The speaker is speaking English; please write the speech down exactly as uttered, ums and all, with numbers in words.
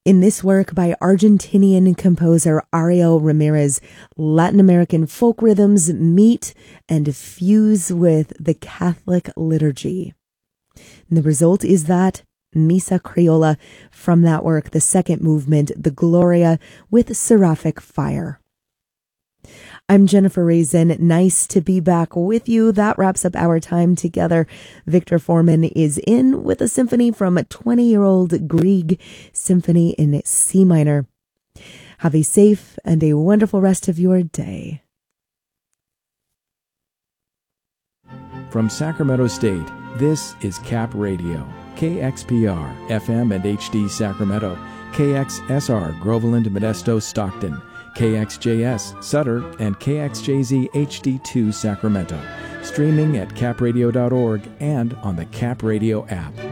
In this work by Argentinian composer Ariel Ramirez, Latin American folk rhythms meet and fuse with the Catholic liturgy. And the result is that Misa Criolla from that work, the second movement, the Gloria with seraphic fire. I'm Jennifer Raisin. Nice to be back with you. That wraps up our time together. Victor Foreman is in with a symphony from a twenty-year-old Grieg Symphony in C minor. Have a safe and a wonderful rest of your day. From Sacramento State, this is Cap Radio, K X P R, F M and H D Sacramento, K X S R, Groveland, Modesto, Stockton, K X J S, Sutter, and K X J Z H D two Sacramento. Streaming at cap radio dot org and on the Cap Radio app.